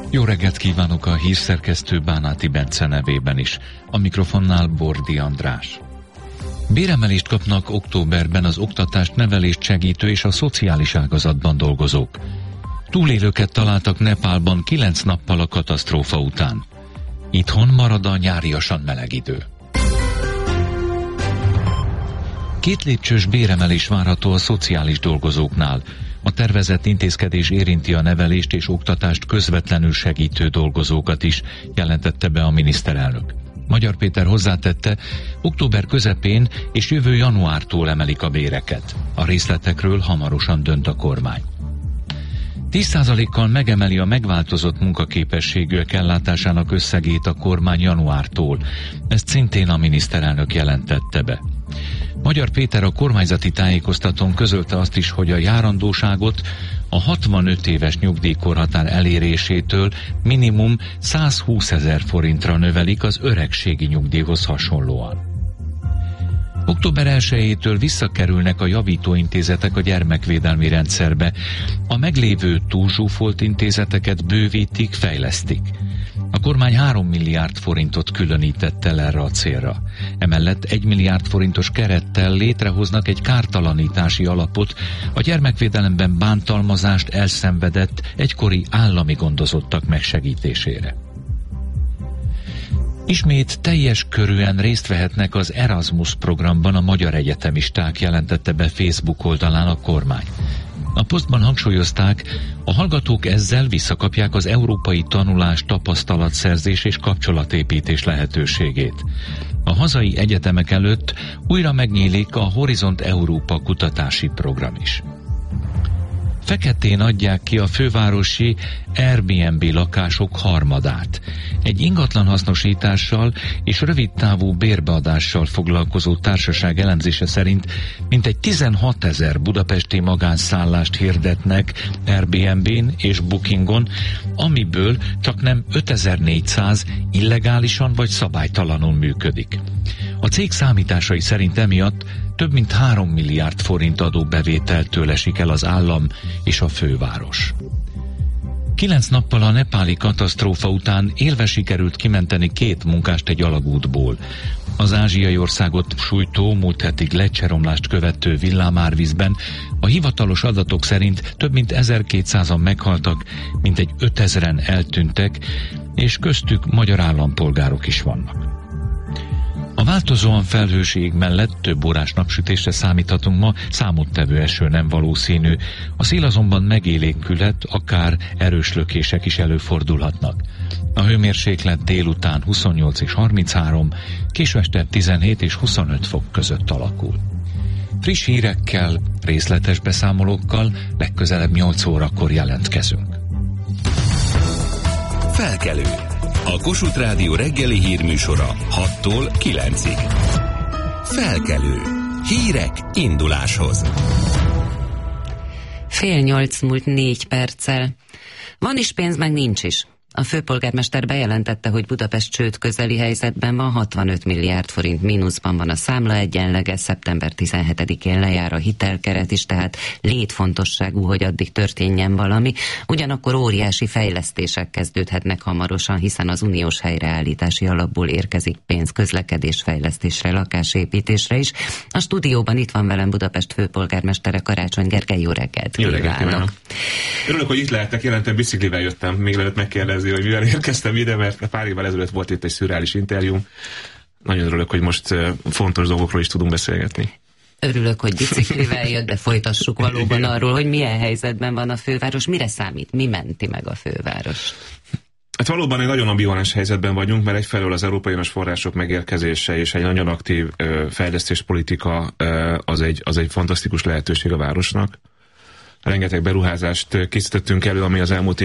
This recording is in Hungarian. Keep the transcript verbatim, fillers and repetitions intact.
Jó reggelt kívánok a hírszerkesztő Bánáti Bence nevében is. A mikrofonnál Bordi András. Béremelést kapnak októberben az oktatást, nevelést segítő és a szociális ágazatban dolgozók. Túlélőket találtak Nepálban kilenc nappal a katasztrófa után. Itthon marad a nyáriasan meleg idő. Két lépcsős béremelés várható a szociális dolgozóknál. A tervezett intézkedés érinti a nevelést és oktatást közvetlenül segítő dolgozókat is, jelentette be a miniszterelnök. Magyar Péter hozzátette, október közepén és jövő januártól emelik a béreket. A részletekről hamarosan dönt a kormány. tíz százalékkal megemeli a megváltozott munkaképességűek ellátásának összegét a kormány januártól. Ezt szintén a miniszterelnök jelentette be. Magyar Péter a kormányzati tájékoztatón közölte azt is, hogy a járandóságot a hatvanöt éves nyugdíjkorhatár elérésétől minimum százhúszezer forintra növelik az öregségi nyugdíjhoz hasonlóan. október elsejétől visszakerülnek a javítóintézetek a gyermekvédelmi rendszerbe. A meglévő túlzsúfolt intézeteket bővítik, fejlesztik. A kormány három milliárd forintot különített el erre a célra. Emellett egy milliárd forintos kerettel létrehoznak egy kártalanítási alapot a gyermekvédelemben bántalmazást elszenvedett egykori állami gondozottak megsegítésére. Ismét teljes körűen részt vehetnek az Erasmus programban a magyar egyetemisták, jelentette be Facebook oldalán a kormány. A posztban hangsúlyozták, a hallgatók ezzel visszakapják az európai tanulás, tapasztalatszerzés és kapcsolatépítés lehetőségét. A hazai egyetemek előtt újra megnyílik a Horizont Európa kutatási program is. Feketén adják ki a fővárosi Airbnb lakások harmadát. Egy ingatlan hasznosítással és rövidtávú bérbeadással foglalkozó társaság elemzése szerint mintegy tizenhatezer budapesti magánszállást hirdetnek Airbnb-n és Bookingon, amiből csaknem ötezer-négyszáz illegálisan vagy szabálytalanul működik. A cég számításai szerint emiatt több mint három milliárd forint adóbevételtől esik el az állam és a főváros. Kilenc nappal a nepáli katasztrófa után élve sikerült kimenteni két munkást egy alagútból. Az ázsiai országot sújtó múlt heti gleccseromlást követő villámárvízben a hivatalos adatok szerint több mint ezerkétszázan meghaltak, mintegy ötezren eltűntek, és köztük magyar állampolgárok is vannak. A változóan felhős ég mellett több órás napsütésre számíthatunk ma, számottevő eső nem valószínű. A szél azonban megélénkülhet, akár erős lökések is előfordulhatnak. A hőmérséklet délután huszonnyolc és harminchárom, késő este tizenhét és huszonöt fok között alakul. Friss hírekkel, részletes beszámolókkal legközelebb nyolc órakor jelentkezünk. Felkelő. A Kossuth Rádió reggeli hírműsora hattól kilencig. Felkelő. Hírek induláshoz. Fél nyolc múlt négy perccel. Van is pénz, meg nincs is. A főpolgármester bejelentette, hogy Budapest csőd közeli helyzetben van, hatvanöt milliárd forint mínuszban van a számla egyenlege, szeptember tizenhetedikén lejár a hitelkeret is, tehát létfontosságú, hogy addig történjen valami. Ugyanakkor óriási fejlesztések kezdődhetnek hamarosan, hiszen az uniós helyreállítási alapból érkezik pénz közlekedésfejlesztésre, lakásépítésre is. A stúdióban itt van velem Budapest főpolgármestere, Karácsony Gergely. Jó reggelt! Jó reggelt kívánok! Örülök, hogy itt lehetek, jelentem biciklivel jöttem, még előtt megkérdezi, hogy mivel érkeztem ide, mert pár évvel ezelőtt volt itt egy szürreális interjú. Nagyon örülök, hogy most fontos dolgokról is tudunk beszélgetni. Örülök, hogy biciklivel jött, de folytassuk valóban arról, hogy milyen helyzetben van a főváros, mire számít, mi menti meg a főváros. Hát valóban egy nagyon ambivalens helyzetben vagyunk, mert egyfelől az európai uniós források megérkezése és egy nagyon aktív ö, fejlesztéspolitika ö, az, egy, az egy fantasztikus lehetőség a városnak. Rengeteg beruházást készítettünk elő, ami az elmúlt